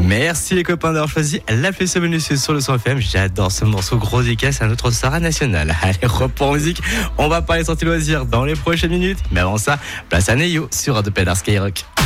Merci les copains d'avoir choisi la playlist minutieuse sur le son FM. J'adore ce morceau, gros dédicace à notre Sarah nationale. Allez, repos en musique. On va parler sorties loisirs dans les prochaines minutes. Mais avant ça, place à Neyo sur Radio Pédar Skyrock.